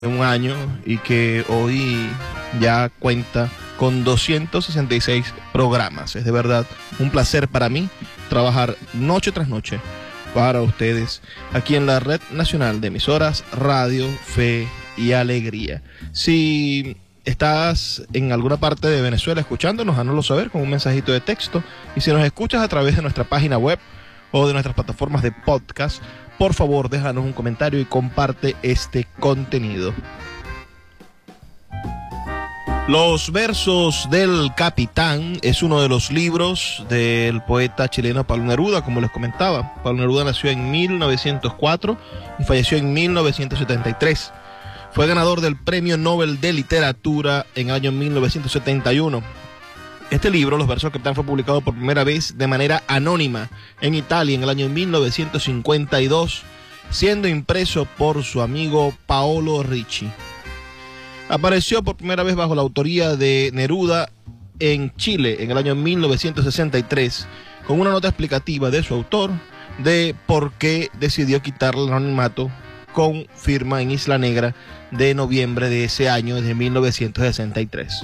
un año y que hoy ya cuenta con 266 programas. Es de verdad un placer para mí trabajar noche tras noche para ustedes aquí en la Red Nacional de Emisoras Radio Fe y Alegría. Si estás en alguna parte de Venezuela escuchándonos, hánoslo saber con un mensajito de texto. Y si nos escuchas a través de nuestra página web o de nuestras plataformas de podcast, por favor, déjanos un comentario y comparte este contenido. Los versos del Capitán es uno de los libros del poeta chileno Pablo Neruda, como les comentaba. Pablo Neruda nació en 1904 y falleció en 1973. Fue ganador del Premio Nobel de Literatura en el año 1971. Este libro, Los versos del Capitán, fue publicado por primera vez de manera anónima en Italia en el año 1952, siendo impreso por su amigo Paolo Ricci. Apareció por primera vez bajo la autoría de Neruda en Chile en el año 1963, con una nota explicativa de su autor de por qué decidió quitarle el anonimato, con firma en Isla Negra de noviembre de ese año, de 1963.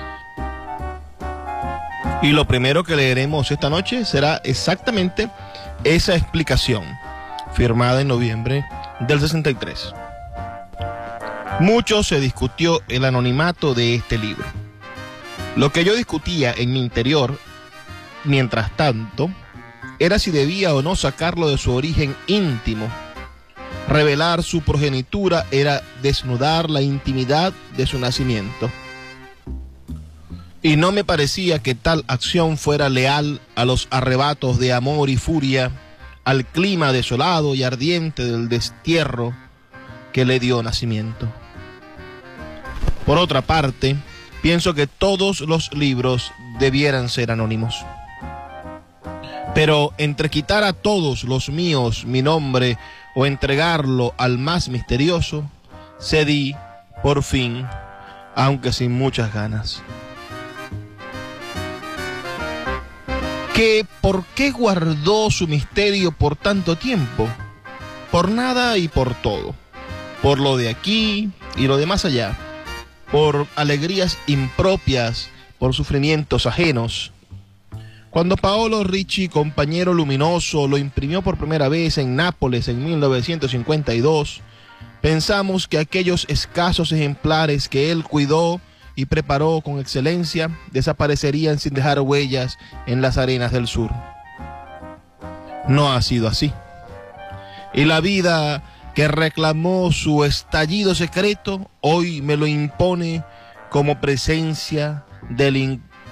Y lo primero que leeremos esta noche será exactamente esa explicación, firmada en noviembre del 63. Mucho se discutió el anonimato de este libro. Lo que yo discutía en mi interior, mientras tanto, era si debía o no sacarlo de su origen íntimo. Revelar su progenitura era desnudar la intimidad de su nacimiento. Y no me parecía que tal acción fuera leal a los arrebatos de amor y furia, al clima desolado y ardiente del destierro que le dio nacimiento. Por otra parte, pienso que todos los libros debieran ser anónimos. Pero entre quitar a todos los míos mi nombre o entregarlo al más misterioso, cedí, por fin, aunque sin muchas ganas. ¿Por qué guardó su misterio por tanto tiempo? Por nada y por todo. Por lo de aquí y lo de más allá. Por alegrías impropias, por sufrimientos ajenos. Cuando Paolo Ricci, compañero luminoso, lo imprimió por primera vez en Nápoles en 1952, pensamos que aquellos escasos ejemplares que él cuidó y preparó con excelencia desaparecerían sin dejar huellas en las arenas del sur. No ha sido así. Y la vida que reclamó su estallido secreto hoy me lo impone como presencia del